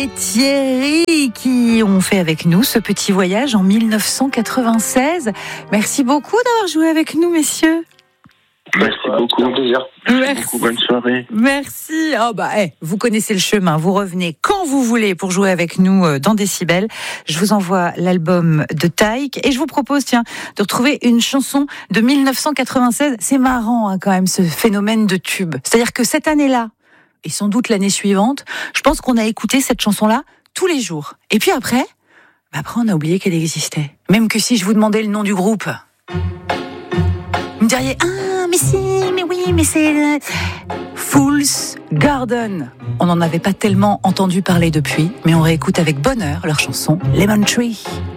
et Thierry qui ont fait avec nous ce petit voyage en 1996. Merci beaucoup d'avoir joué avec nous, messieurs. Merci beaucoup. Merci beaucoup. Bonne soirée. Merci. Vous connaissez le chemin. Vous revenez quand vous voulez pour jouer avec nous dans Décibel. Je vous envoie l'album de Taïk et je vous propose, de retrouver une chanson de 1996. C'est marrant, quand même, ce phénomène de tube. C'est-à-dire que cette année-là, et sans doute l'année suivante, je pense qu'on a écouté cette chanson-là tous les jours. Et puis après, on a oublié qu'elle existait. Même que si je vous demandais le nom du groupe, vous me diriez mais si, mais oui, mais c'est Fool's Garden. On n'en avait pas tellement entendu parler depuis, mais on réécoute avec bonheur leur chanson Lemon Tree.